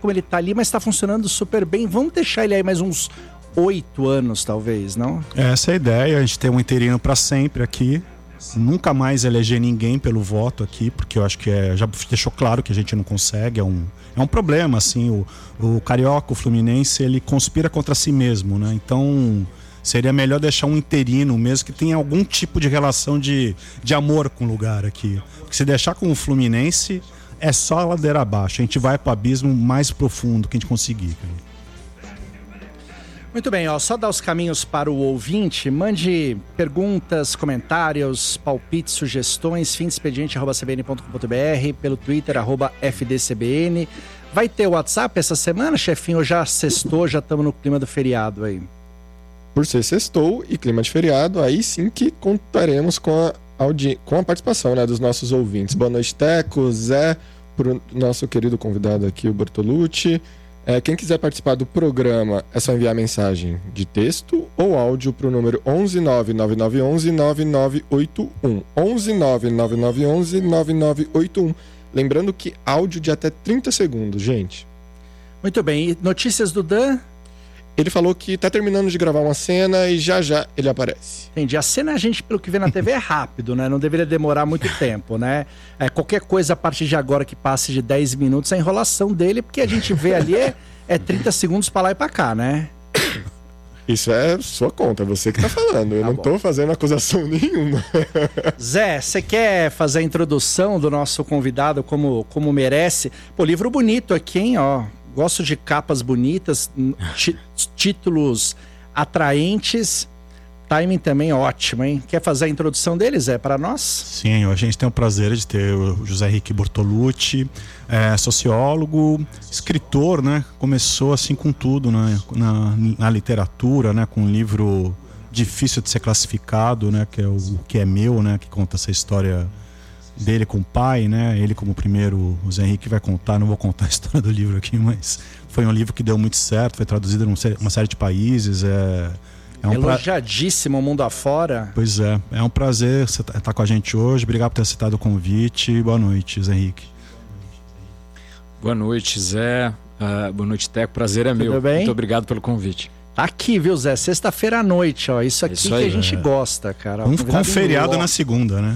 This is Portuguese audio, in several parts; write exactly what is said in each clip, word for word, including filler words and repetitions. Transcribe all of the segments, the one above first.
como ele tá ali, mas tá funcionando super bem. Vamos deixar ele aí mais uns oito anos, talvez, não? Essa é a ideia, a gente tem um interino para sempre aqui. Nunca mais eleger ninguém pelo voto aqui, porque eu acho que é, já deixou claro que a gente não consegue, é um, é um problema, assim, o, o carioca, o fluminense, ele conspira contra si mesmo, né? Então seria melhor deixar um interino mesmo que tenha algum tipo de relação de, de amor com o lugar aqui, porque se deixar com o Fluminense é só a ladeira abaixo, a gente vai para o abismo mais profundo que a gente conseguir, cara. Muito bem, ó, só dar os caminhos para o ouvinte. Mande perguntas, comentários, palpites, sugestões, fim de expediente arroba c b n ponto com ponto b r, pelo Twitter, arroba f d c b n. Vai ter o WhatsApp essa semana, chefinho, ou já sextou, já estamos no clima do feriado aí? Por ser sextou e clima de feriado, aí sim que contaremos com a, audi... com a participação, né, dos nossos ouvintes. Boa noite, Teco, Zé, pro nosso querido convidado aqui, o Bertolucci. É, quem quiser participar do programa é só enviar mensagem de texto ou áudio para o número onze nove nove nove um um nove nove oito um. onze nove nove nove um um nove nove oito um. Lembrando que áudio de até trinta segundos, gente. Muito bem, e notícias do Dan? Ele falou que tá terminando de gravar uma cena e já já ele aparece. Entendi. A cena, a gente, pelo que vê na T V, é rápido, né? Não deveria demorar muito tempo, né? É, qualquer coisa a partir de agora que passe de dez minutos é a enrolação dele, porque a gente vê ali é, é trinta segundos pra lá e pra cá, né? Isso é sua conta, você que tá falando. Eu tá não bom. tô fazendo acusação nenhuma. Zé, você quer fazer a introdução do nosso convidado como, como merece? Pô, livro bonito aqui, hein? Ó. Gosto de capas bonitas, títulos atraentes, timing também ótimo, hein? Quer fazer a introdução deles, é para nós? Sim, a gente tem o prazer de ter o José Henrique Bertolucci, é, sociólogo, escritor, né? Começou assim com tudo, né? na, na literatura, né? Com um livro difícil de ser classificado, né? Que é o Que é Meu, né? Que conta essa história dele com o pai, né? Ele como primeiro, o Zé Henrique vai contar, não vou contar a história do livro aqui, mas foi um livro que deu muito certo, foi traduzido em uma série de países, é, é um elogiadíssimo pra... mundo afora. Pois é, é um prazer você estar com a gente hoje, obrigado por ter aceitado o convite, boa noite, Zé Henrique. Boa noite, Zé, uh, boa noite, Teco, prazer é meu. Tudo bem? Muito obrigado pelo convite. Tá aqui, viu, Zé? Sexta-feira à noite, ó. Isso aqui isso que a gente é. gosta, cara. Um, com feriado na segunda, né?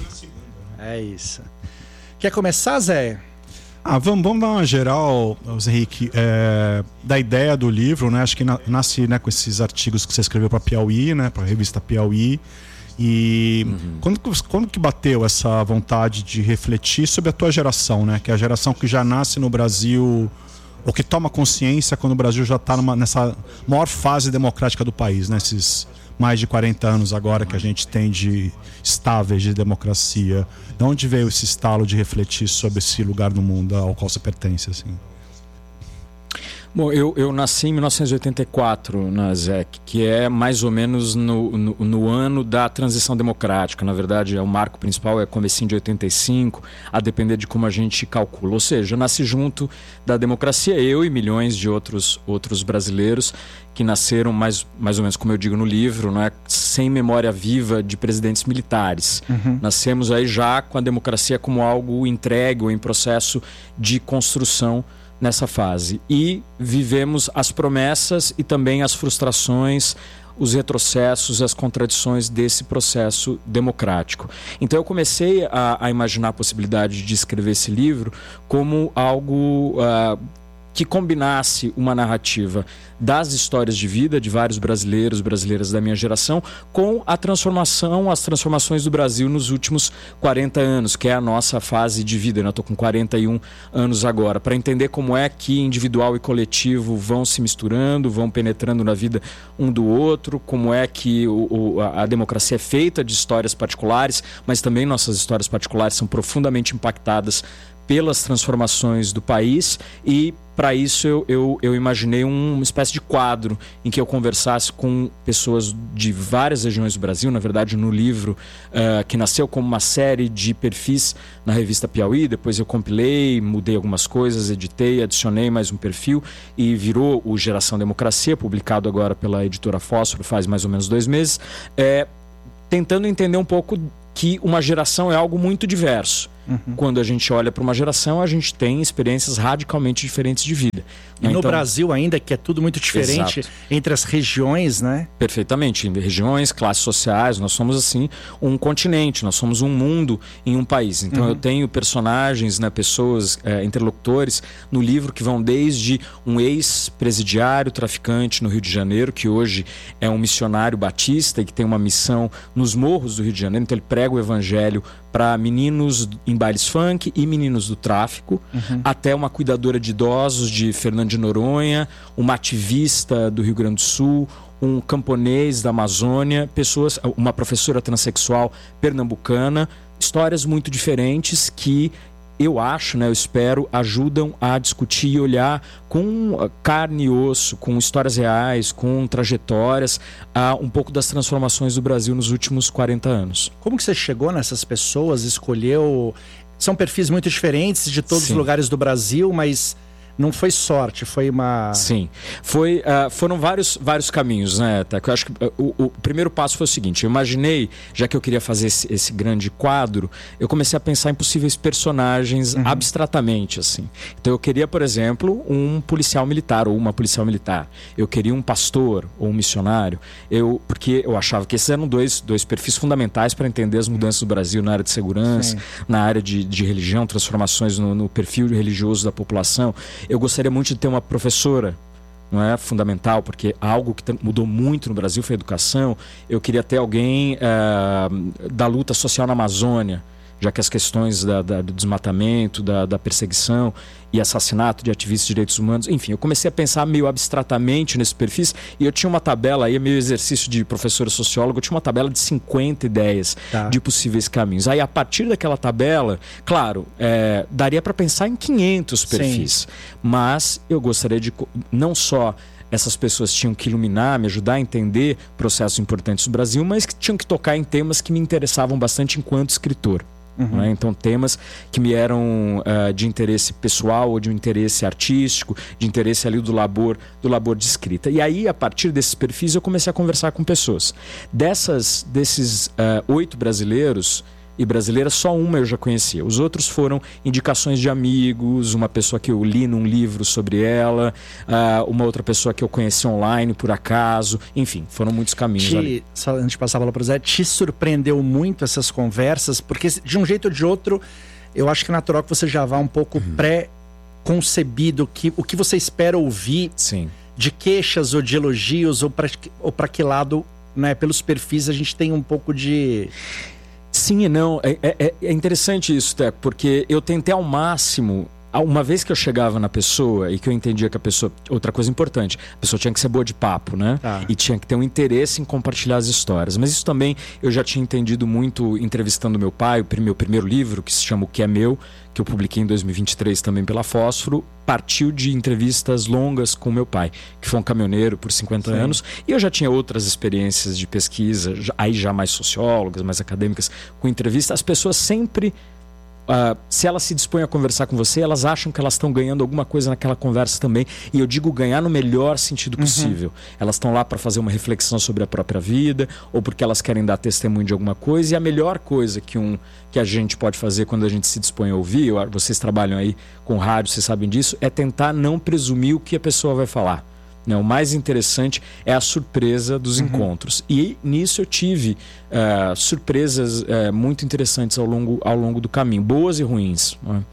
É isso. Quer começar, Zé? Ah, vamos, vamos dar uma geral, Zé Henrique, é, da ideia do livro, né? Acho que na, nasce, né, com esses artigos que você escreveu para Piauí, né? Para a revista Piauí. E uhum. quando, quando que bateu essa vontade de refletir sobre a tua geração, né? Que é a geração que já nasce no Brasil, ou que toma consciência quando o Brasil já está nessa maior fase democrática do país, né? Esses mais de quarenta anos agora que a gente tem de estáveis de democracia. De onde veio esse estalo de refletir sobre esse lugar no mundo ao qual você pertence, assim? Bom, eu, eu nasci em mil novecentos e oitenta e quatro, na Z E C, que é mais ou menos no, no, no ano da transição democrática. Na verdade, é o marco principal é comecinho de oitenta e cinco, a depender de como a gente calcula. Ou seja, eu nasci junto da democracia, eu e milhões de outros, outros brasileiros que nasceram, mais, mais ou menos como eu digo no livro, né, sem memória viva de presidentes militares. Uhum. Nascemos aí já com a democracia como algo entregue ou em processo de construção nessa fase. E vivemos as promessas e também as frustrações, os retrocessos, as contradições desse processo democrático. Então eu comecei a, a imaginar a possibilidade de escrever esse livro como algo uh, que combinasse uma narrativa das histórias de vida de vários brasileiros, brasileiras da minha geração, com a transformação, as transformações do Brasil nos últimos quarenta anos, que é a nossa fase de vida. Eu estou com quarenta e um anos agora, para entender como é que individual e coletivo vão se misturando, vão penetrando na vida um do outro, como é que o, o, a democracia é feita de histórias particulares, mas também nossas histórias particulares são profundamente impactadas pelas transformações do país. E para isso eu, eu, eu imaginei uma espécie de quadro em que eu conversasse com pessoas de várias regiões do Brasil. Na verdade, no livro, uh, que nasceu como uma série de perfis na revista Piauí, depois eu compilei, mudei algumas coisas, editei, adicionei mais um perfil e virou o Geração Democracia, publicado agora pela editora Fósforo faz mais ou menos dois meses, é, tentando entender um pouco que uma geração é algo muito diverso. Uhum. Quando a gente olha para uma geração, a gente tem experiências radicalmente diferentes de vida. vida. E no então, Brasil ainda, que é tudo muito diferente, exato. Entre as regiões, né? Perfeitamente. Em regiões, classes sociais, nós somos assim um continente, nós somos um mundo em um país. Então uhum. eu tenho personagens, né, pessoas, é, interlocutores no livro que vão desde um ex-presidiário traficante no Rio de Janeiro, que hoje é um missionário batista e que tem uma missão nos morros do Rio de Janeiro. Então ele prega o evangelho para meninos em bailes funk e meninos do tráfico, uhum. até uma cuidadora de idosos de Fernando de Noronha, uma ativista do Rio Grande do Sul, um camponês da Amazônia, pessoas, uma professora transexual pernambucana, histórias muito diferentes que eu acho, né, eu espero, ajudam a discutir e olhar com carne e osso, com histórias reais, com trajetórias, a um pouco das transformações do Brasil nos últimos quarenta anos. Como que você chegou nessas pessoas, escolheu... São perfis muito diferentes de todos Sim. os lugares do Brasil, mas... Não foi sorte, foi uma... Sim, foi, uh, foram vários, vários caminhos, né, Teco? Eu acho que uh, o, o primeiro passo foi o seguinte, eu imaginei, já que eu queria fazer esse, esse grande quadro, eu comecei a pensar em possíveis personagens uhum. abstratamente, assim. Então eu queria, por exemplo, um policial militar ou uma policial militar. Eu queria um pastor ou um missionário, eu, porque eu achava que esses eram dois, dois perfis fundamentais para entender as mudanças do Brasil na área de segurança, Sim. na área de, de religião, transformações no, no perfil religioso da população. Eu gostaria muito de ter uma professora, não é fundamental, porque algo que mudou muito no Brasil foi a educação. Eu queria ter alguém uh, da luta social na Amazônia, já que as questões da, da, do desmatamento, da, da perseguição e assassinato de ativistas de direitos humanos, enfim, eu comecei a pensar meio abstratamente nesses perfis e eu tinha uma tabela aí, meio exercício de professora socióloga, eu tinha uma tabela de cinquenta ideias tá. de possíveis caminhos. Aí, a partir daquela tabela, claro, é, daria para pensar em quinhentos perfis, Sim. mas eu gostaria de não só... Essas pessoas tinham que iluminar, me ajudar a entender processos importantes do Brasil, mas que tinham que tocar em temas que me interessavam bastante enquanto escritor. Uhum. Né? Então, temas que me eram uh, de interesse pessoal ou de um interesse artístico, de interesse ali do labor, do labor de escrita. E aí, a partir desses perfis, eu comecei a conversar com pessoas. Dessas, desses uh, oito brasileiros e brasileiras, só uma eu já conhecia. Os outros foram indicações de amigos, uma pessoa que eu li num livro sobre ela, uh, uma outra pessoa que eu conheci online por acaso, enfim, foram muitos caminhos te, ali. Só antes de passar a bola para o Zé, te surpreendeu muito essas conversas? Porque de um jeito ou de outro, eu acho que é natural que você já vá um pouco uhum. pré-concebido que, o que você espera ouvir Sim. de queixas ou de elogios, ou para ou para que lado, né, pelos perfis a gente tem um pouco de... Sim e não. É, é, é interessante isso, Teco, porque eu tentei ao máximo, uma vez que eu chegava na pessoa e que eu entendia que a pessoa... Outra coisa importante, a pessoa tinha que ser boa de papo, né? Ah. E tinha que ter um interesse em compartilhar as histórias. Mas isso também eu já tinha entendido muito entrevistando meu pai, o meu primeiro livro, que se chama O Que É Meu, que eu publiquei em dois mil e vinte e três também pela Fósforo, partiu de entrevistas longas com meu pai, que foi um caminhoneiro por cinquenta Sim. anos, e eu já tinha outras experiências de pesquisa, aí já mais sociólogas, mais acadêmicas, com entrevista. As pessoas sempre... Uh, se elas se dispõem a conversar com você, elas acham que elas estão ganhando alguma coisa naquela conversa também. E eu digo ganhar no melhor sentido possível. Uhum. Elas estão lá para fazer uma reflexão sobre a própria vida, ou porque elas querem dar testemunho de alguma coisa. E a melhor coisa que, um, que a gente pode fazer quando a gente se dispõe a ouvir, vocês trabalham aí com rádio, vocês sabem disso, é tentar não presumir o que a pessoa vai falar. Não, o mais interessante é a surpresa dos uhum. encontros. E nisso eu tive uh, surpresas uh, muito interessantes ao longo, ao longo do caminho, boas e ruins. Né?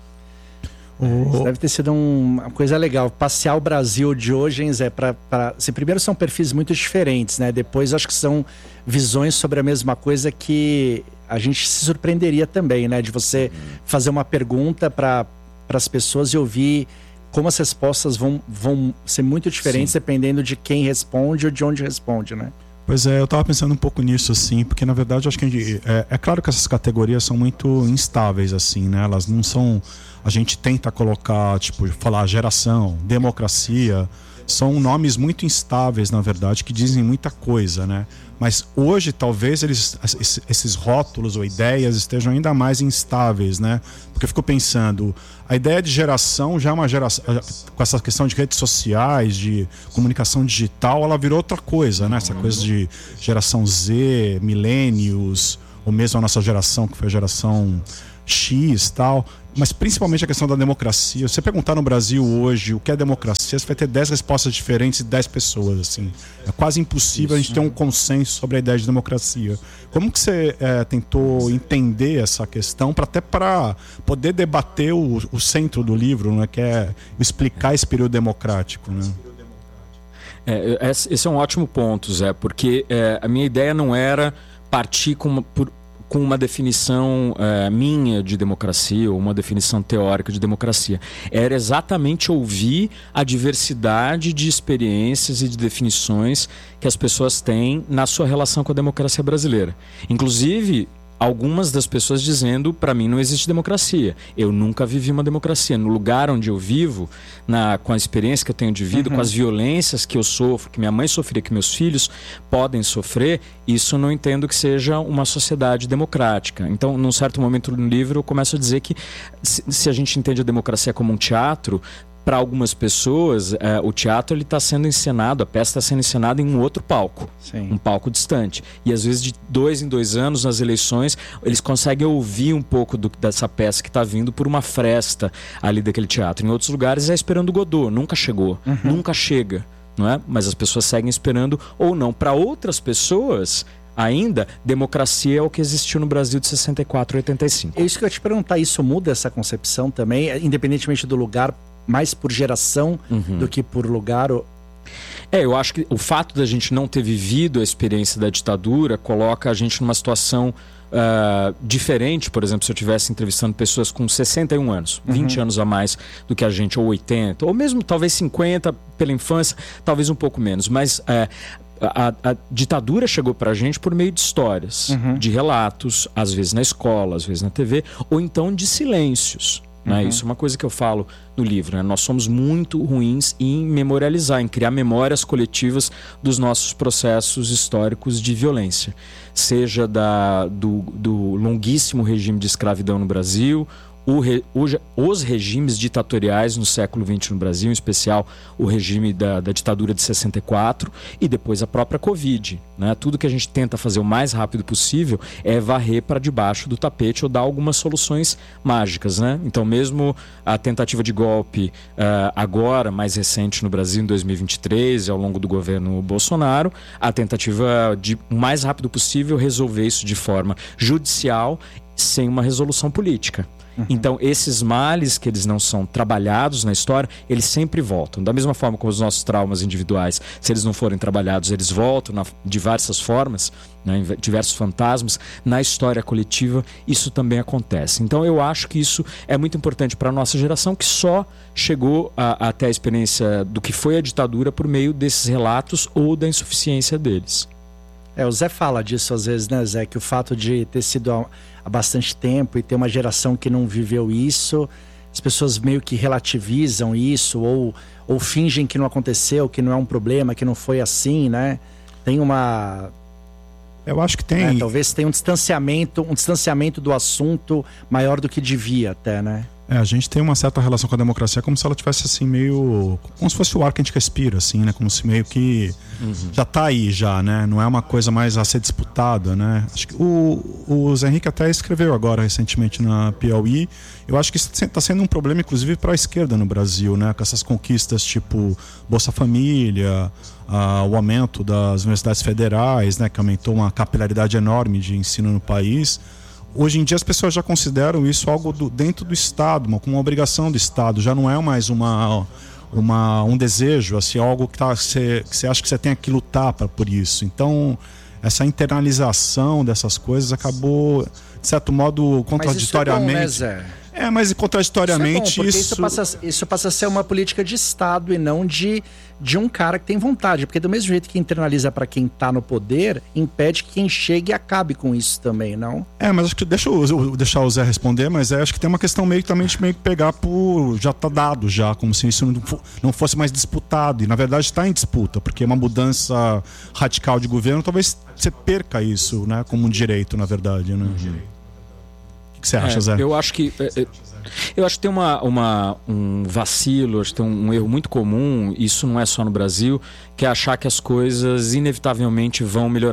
Isso deve ter sido um, uma coisa legal. Passear o Brasil de hoje, hein, Zé? Pra, pra, assim, primeiro são perfis muito diferentes, né? Depois acho que são visões sobre a mesma coisa que a gente se surpreenderia também, né? De você fazer uma pergunta para as pessoas e ouvir como as respostas vão, vão ser muito diferentes Sim. dependendo de quem responde ou de onde responde, né? Pois é, eu estava pensando um pouco nisso, assim, porque na verdade eu acho que a gente, é, é claro que essas categorias são muito instáveis, assim, né? Elas não são... A gente tenta colocar, tipo, falar geração, democracia, são nomes muito instáveis, na verdade, que dizem muita coisa, né? Mas hoje talvez eles, esses rótulos ou ideias estejam ainda mais instáveis, né? Porque eu fico pensando, a ideia de geração já é uma geração, com essa questão de redes sociais, de comunicação digital, ela virou outra coisa, né? Essa coisa de geração Z, milênios, ou mesmo a nossa geração, que foi a geração X e tal, mas principalmente a questão da democracia. Se você perguntar no Brasil hoje o que é democracia, você vai ter dez respostas diferentes de dez pessoas, assim. É quase impossível Isso. a gente ter um consenso sobre a ideia de democracia. Como que você é, tentou entender essa questão, para até para poder debater o, o centro do livro, né, que é explicar esse período democrático, né? É, esse é um ótimo ponto, Zé, porque é, a minha ideia não era partir com uma, por, com uma definição é, minha de democracia ou uma definição teórica de democracia. Era exatamente ouvir a diversidade de experiências e de definições que as pessoas têm na sua relação com a democracia brasileira. Inclusive, algumas das pessoas dizendo, para mim não existe democracia. Eu nunca vivi uma democracia. No lugar onde eu vivo, na, com a experiência que eu tenho de vida, uhum. com as violências que eu sofro, que minha mãe sofria, que meus filhos podem sofrer, isso eu não entendo que seja uma sociedade democrática. Então, num certo momento no livro, eu começo a dizer que se, se a gente entende a democracia como um teatro, para algumas pessoas, é, o teatro ele está sendo encenado, a peça está sendo encenada em um outro palco, Sim. um palco distante. E às vezes de dois em dois anos, nas eleições, eles conseguem ouvir um pouco do, dessa peça que está vindo por uma fresta ali daquele teatro. Em outros lugares é esperando o Godot, nunca chegou, uhum. nunca chega, não é? Mas as pessoas seguem esperando ou não. Para outras pessoas, ainda, democracia é o que existiu no Brasil de sessenta e quatro a oitenta e cinco. É isso que eu ia te perguntar, isso muda essa concepção também, independentemente do lugar, mais por geração uhum. do que por lugar? Ou... É, eu acho que o fato da gente não ter vivido a experiência da ditadura coloca a gente numa situação uh, diferente. Por exemplo, se eu estivesse entrevistando pessoas com sessenta e um anos, uhum. vinte anos a mais do que a gente, ou oitenta, ou mesmo talvez cinquenta pela infância, talvez um pouco menos, mas... Uh, A, a, a ditadura chegou pra gente por meio de histórias, uhum. de relatos, às vezes na escola, às vezes na T V, ou então de silêncios. Né? Uhum. Isso é uma coisa que eu falo no livro. Né? Nós somos muito ruins em memorializar, em criar memórias coletivas dos nossos processos históricos de violência. Seja da, do, do longuíssimo regime de escravidão no Brasil, O re, o, os regimes ditatoriais no século vinte no Brasil, em especial o regime da, da ditadura de sessenta e quatro e depois a própria Covid. Né? Tudo que a gente tenta fazer o mais rápido possível é varrer para debaixo do tapete ou dar algumas soluções mágicas. Né? Então, mesmo a tentativa de golpe uh, agora, mais recente no Brasil, em dois mil e vinte e três, ao longo do governo Bolsonaro, a tentativa de o mais rápido possível resolver isso de forma judicial sem uma resolução política. Uhum. Então, esses males que eles não são trabalhados na história, eles sempre voltam. Da mesma forma como os nossos traumas individuais, se eles não forem trabalhados, eles voltam na, de diversas formas, né, diversos fantasmas. Na história coletiva, isso também acontece. Então, eu acho que isso é muito importante para a nossa geração, que só chegou a, até a experiência do que foi a ditadura por meio desses relatos ou da insuficiência deles. É, o Zé fala disso às vezes, né, Zé? Que o fato de ter sido há, há bastante tempo e ter uma geração que não viveu isso, as pessoas meio que relativizam isso ou, ou fingem que não aconteceu, que não é um problema, que não foi assim, né? Tem uma... Eu acho que tem... É, talvez tenha um distanciamento, um distanciamento do assunto maior do que devia até, né? É, a gente tem uma certa relação com a democracia como se ela tivesse assim meio... como se fosse o ar que a gente respira, assim, né? Como se meio que uhum. já tá aí já, né? Não é uma coisa mais a ser disputada, né? Acho que o, o Zé Henrique até escreveu agora recentemente na Piauí. Eu acho que isso está sendo um problema, inclusive, para a esquerda no Brasil, né? Com essas conquistas tipo Bolsa Família, a, o aumento das universidades federais, né? Que aumentou uma capilaridade enorme de ensino no país. Hoje em dia as pessoas já consideram isso algo do, dentro do Estado, uma, como uma obrigação do Estado. Já não é mais uma, uma, um desejo, assim, algo que, tá, que, você, que você acha que você tem que lutar pra, por isso. Então, essa internalização dessas coisas acabou, de certo modo, contraditoriamente... Mas isso é bom, né, Zé? É, mas contraditoriamente isso... É bom, isso... Isso passa, isso passa a ser uma política de Estado e não de, de um cara que tem vontade. Porque do mesmo jeito que internaliza para quem tá no poder, impede que quem chegue e acabe com isso também, não? É, mas acho que deixa eu deixar o Zé responder, mas é, acho que tem uma questão meio que também de meio que pegar por... já tá dado já, como se isso não, não fosse mais disputado. E na verdade está em disputa, porque uma mudança radical de governo, talvez você perca isso, né, como um direito, na verdade, né? Uhum. O que você acha, é, Zé? Eu acho que é, eu acho que tem uma, uma, um vacilo, acho que tem um, um erro muito comum, isso não é só no Brasil, que é achar que as coisas inevitavelmente vão melhorar.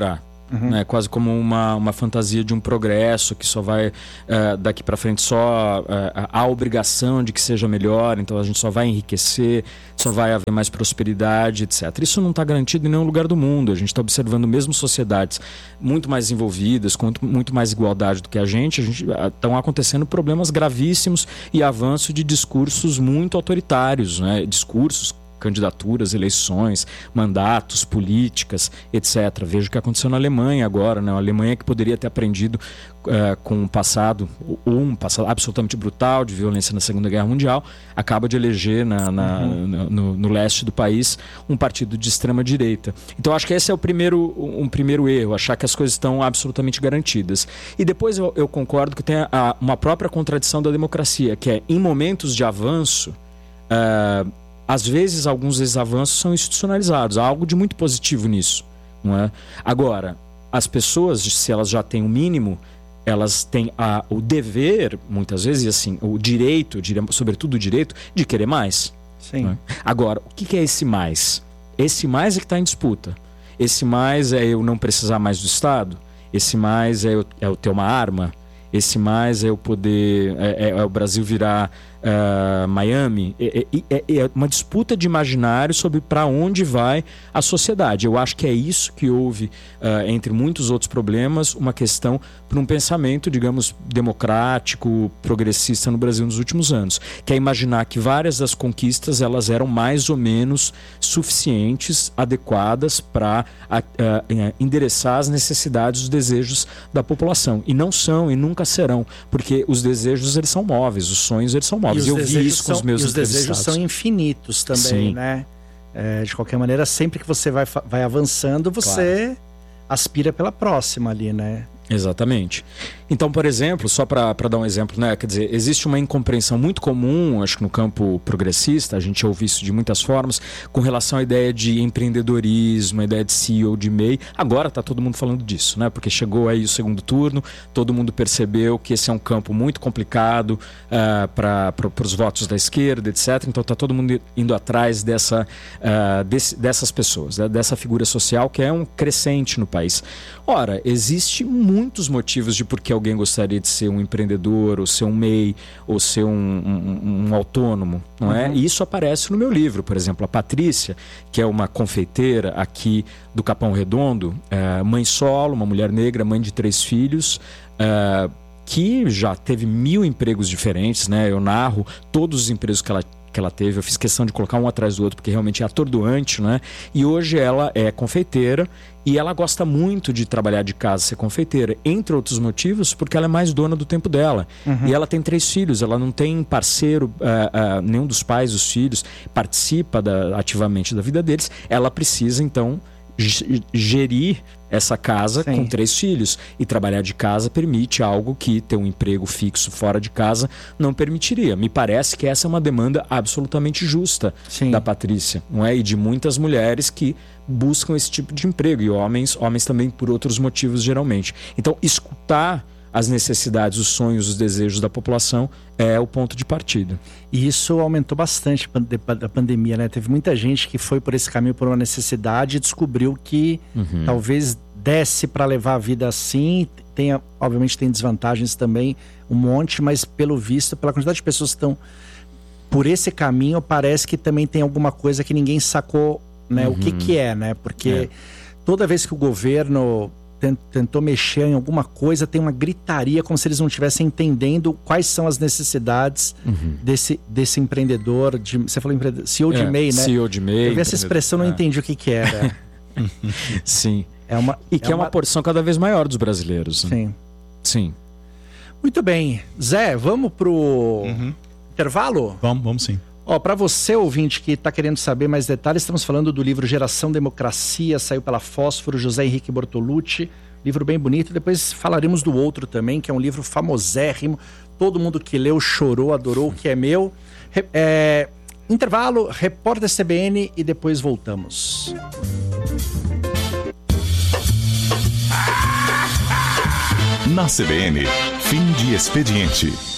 Uhum. Né? Quase como uma, uma fantasia de um progresso que só vai uh, daqui para frente só uh, a obrigação de que seja melhor, então a gente só vai enriquecer, só vai haver mais prosperidade, etcétera. Isso não está garantido em nenhum lugar do mundo. A gente está observando mesmo sociedades muito mais envolvidas, com muito, muito mais igualdade do que a gente, a gente estão acontecendo problemas gravíssimos e avanço de discursos muito autoritários, né? Discursos, candidaturas, eleições, mandatos, políticas, etcétera. Veja o que aconteceu na Alemanha agora, né? A Alemanha que poderia ter aprendido uh, com um passado, um passado absolutamente brutal de violência na Segunda Guerra Mundial, acaba de eleger na, na, uhum. no, no, no leste do país um partido de extrema direita. Então acho que esse é o primeiro, um primeiro erro, achar que as coisas estão absolutamente garantidas. E depois eu, eu concordo que tem a, uma própria contradição da democracia, que é em momentos de avanço, uh, às vezes, alguns desses avanços são institucionalizados. Há algo de muito positivo nisso, não é? Agora, as pessoas, se elas já têm o mínimo, elas têm a, o dever, muitas vezes, assim, o direito, sobretudo o direito, de querer mais. Sim. Não é? Agora, o que é esse mais? Esse mais é que está em disputa. Esse mais é eu não precisar mais do Estado? Esse mais é eu, é eu ter uma arma? Esse mais é eu poder... É, é, é o Brasil virar... Uh, Miami, é, é, é uma disputa de imaginário sobre para onde vai a sociedade. Eu acho que é isso que houve, uh, entre muitos outros problemas, uma questão para um pensamento, digamos, democrático, progressista no Brasil nos últimos anos, que é imaginar que várias das conquistas elas eram mais ou menos suficientes, adequadas para uh, uh, endereçar as necessidades, os desejos da população. E não são e nunca serão, porque os desejos eles são móveis, os sonhos eles são móveis. E eu vi isso com são, os meus e os desejos são infinitos também, Sim. né? É, de qualquer maneira, sempre que você vai, vai avançando, você claro. aspira pela próxima ali, né? Exatamente. Então, por exemplo, só para dar um exemplo, né? Quer dizer, existe uma incompreensão muito comum, acho que no campo progressista, a gente ouve isso de muitas formas, com relação à ideia de empreendedorismo, a ideia de C E O, de M E I. Agora está todo mundo falando disso, né? Porque chegou aí o segundo turno, todo mundo percebeu que esse é um campo muito complicado uh, para os votos da esquerda, etcétera. Então está todo mundo indo atrás dessa, uh, desse, dessas pessoas, né? Dessa figura social que é um crescente no país. Ora, existe muitos motivos de por que alguém gostaria de ser um empreendedor, ou ser um M E I, ou ser um, um, um autônomo, não é? Uhum. E isso aparece no meu livro, por exemplo, a Patrícia, que é uma confeiteira aqui do Capão Redondo, é, mãe solo, uma mulher negra, mãe de três filhos, é, que já teve mil empregos diferentes, né? Eu narro todos os empregos que ela que ela teve, eu fiz questão de colocar um atrás do outro porque realmente é atordoante, né? E hoje ela é confeiteira e ela gosta muito de trabalhar de casa, ser confeiteira, entre outros motivos, porque ela é mais dona do tempo dela. Uhum. E ela tem três filhos, ela não tem parceiro, uh, uh, nenhum dos pais dos filhos participa da, ativamente da vida deles. Ela precisa, então, gerir essa casa Sim. com três filhos, e trabalhar de casa permite algo que ter um emprego fixo fora de casa não permitiria. Me parece que essa é uma demanda absolutamente justa Sim. da Patrícia, não é? E de muitas mulheres que buscam esse tipo de emprego, e homens, homens também por outros motivos geralmente. Então, escutar as necessidades, os sonhos, os desejos da população é o ponto de partida. E isso aumentou bastante da pandemia, né? Teve muita gente que foi por esse caminho por uma necessidade e descobriu que uhum. talvez desse para levar a vida assim. Tem, obviamente tem desvantagens também, um monte, mas pelo visto, pela quantidade de pessoas que estão por esse caminho, parece que também tem alguma coisa que ninguém sacou, né? Uhum. O que que é, né? Porque é. toda vez que o governo tentou mexer em alguma coisa, tem uma gritaria como se eles não estivessem entendendo quais são as necessidades uhum. desse, desse empreendedor, de, você falou empreendedor, C E O de é, M E I, né? C E O de M E I. Eu vi essa expressão, não é. entendi o que que era. Sim. É uma, e que é, é uma... uma porção cada vez maior dos brasileiros. Né? Sim. Sim. Muito bem. Zé, vamos pro uhum. intervalo? Vamos, vamos sim. Ó, para você, ouvinte, que está querendo saber mais detalhes, estamos falando do livro Geração Democracia, saiu pela Fósforo, José Henrique Bortolucci, livro bem bonito. Depois falaremos do outro também, que é um livro famosérrimo, todo mundo que leu chorou, adorou, que é meu. É, intervalo, Repórter C B N e depois voltamos. Na C B N, fim de expediente.